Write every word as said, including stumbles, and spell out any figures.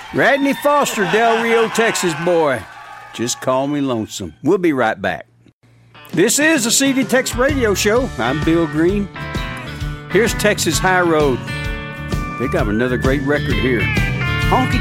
Radney Foster, Del Rio, Texas boy. Just call me lonesome. We'll be right back. This is the C D Tex Radio Show. I'm Bill Green. Here's Texas High Road. They got another great record here. Honky